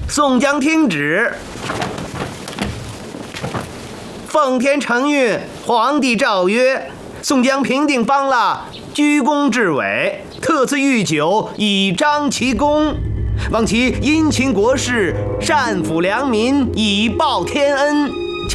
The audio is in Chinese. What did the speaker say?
宋江听旨，奉天承运，皇帝诏曰：宋江平定方腊，居功至伟，特赐御酒以彰其功，望其殷勤国事，善抚良民，以报天恩。